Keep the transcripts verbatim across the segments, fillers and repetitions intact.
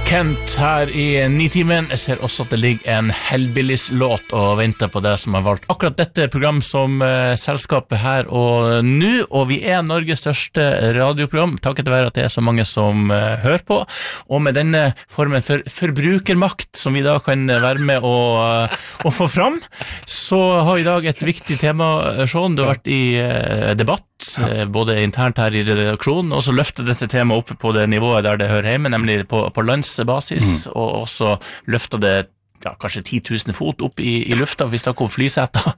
Kent her i Nitimen. Jeg ser også at det ligger en Hellbillies-låt og venter på det som har valgt akkurat dette program som uh, selskapet her og nå, og vi er Norges største radioprogram, takket være at det er så mange som uh, hører på, og med denne formen for forbrukermakt som vi da kan være med å, uh, å få fram, så har vi i dag et viktig tema, Sean. Du har vært i uh, debatt, uh, både internt her i redaksjonen, og så løfte dette temaet opp på det nivået der det hører hjemme, nemlig på, på landsbasis, mm. og også løfte det ja, kanskje ti tusen fot opp i, i lufta, hvis det kom flyseter.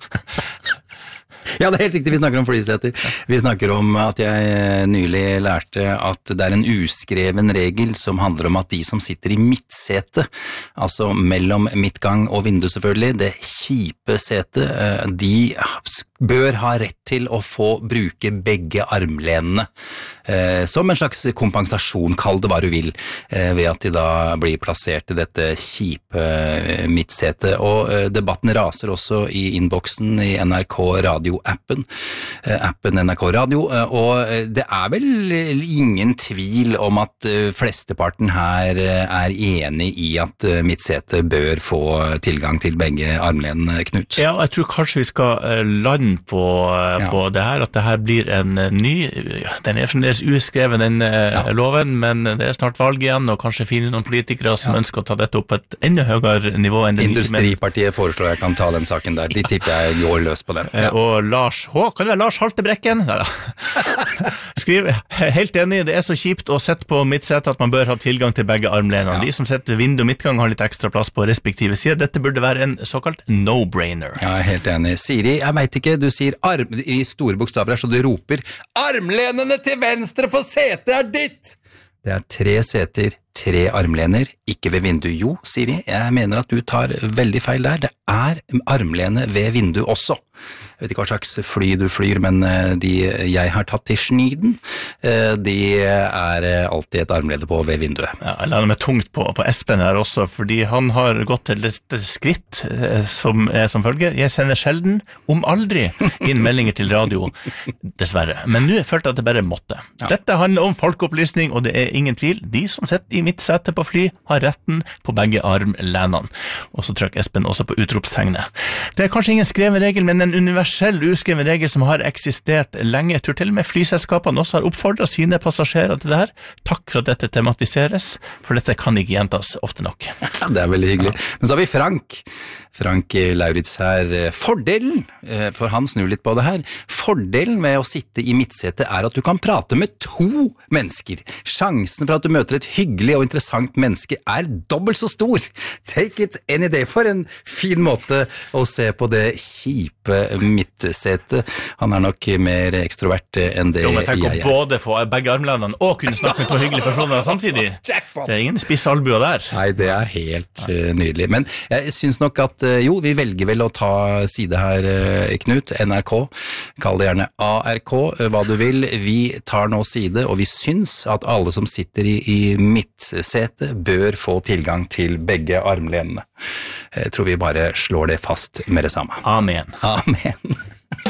Ja, det er helt riktig, vi snakker om flyseter. Vi snakker om at jeg nylig lærte at det er en uskreven regel som handler om at de som sitter i midtsete, altså mellom midtgang og vindu selvfølgelig, det kjipe setet, de bør ha rett til å få bruke begge armlenene eh, som en slags kompensasjon, kall det hva du vil, eh, ved at de da blir plassert i dette kjipe eh, midtsetet. Og eh, debatten raser også i innboksen i N R K Radio-appen, eh, appen N R K Radio, eh, og eh, det er vel ingen tvil om at eh, flesteparten her eh, er enig i at eh, midtsetet bør få tilgang til begge armlenene, Knut. Ja, jeg tror kanskje vi skal eh, lande på, ja. på det her, at det her blir en ny, den er fremdeles uskreven den ja. loven, men det er snart valg igjen, og kanskje finne noen politikere som ja. ønsker å ta dette opp på et enda høyere nivå enn det. Industripartiet foreslår jeg kan ta den saken der, de tipper jeg går løs på den. Ja. Og Lars H, kan det være Lars Haltebrekken? Neida. Skriv, helt enig, det er så kjipt å sette på midtsete at man bør ha tilgang til begge armlenene. Ja. De som setter ved vindu og midtgang har litt ekstra plass på respektive side. Dette burde være en såkalt no-brainer. Ja, jeg er helt enig. Siri, jeg vet ikke, du sier arm, i store bokstaver her, så du roper armlenene til venstre for setet er ditt! Det er tre seter, tre armlener, ikke ved vindu. Jo, Siri, jeg mener at du tar veldig feil der. Det er armlene ved vindu også. Jeg vet ikke hva slags fly du flyr, men de jeg har tatt til Sniden, de er alltid et armlede på ved vinduet. Ja, jeg lander meg tungt på, på Espen her også, fordi han har gått til et skritt som er som følger. Jeg sender sjelden, om aldri, inn meldinger til radio, dessverre. Men nå følte jeg at det bare måtte. Ja. Dette handler om folkeopplysning, og det er ingen tvil. De som sitter i midtsete på fly har retten på begge armlenene. Og så trykker Espen også på utropstegnet. Det er kanskje ingen skreven regel, men en universell uskreven regel som har eksistert lenge. Jeg tror til og med flyselskapene også har oppfordret sine passasjerer til det her. Takk for at dette tematiseres, for dette kan ikke gjentas ofte nok. Det er veldig hyggelig. Men så har vi Frank. Frank Lauritz her. Fordelen, for han snur litt på det her, fordelen med å sitte i midtsete er at du kan prate med to mennesker. Sjansen for at du møter et hyggelig og interessant menneske er dobbelt så stor. Take it any day. For en fin måte å se på det kjipe midtsete. Han er nok mer ekstrovert enn det jo, men tenk jeg er. Å både få begge armlenene og kunne snakke med to hyggelige personer samtidig. Jackpot! Det er ingen spiss albuer der. Nei, det er helt uh, nydelig. Men jeg synes nok at uh, jo, vi velger vel å ta side her, uh, Knut, N R K. Kall det gjerne A R K, uh, hva du vil. Vi tar nå side, og vi synes at alle som sitter i, i midtsete bør få tilgang til begge armlenene. Jeg tror vi bare slår det fast med det samme. Amen. Amen.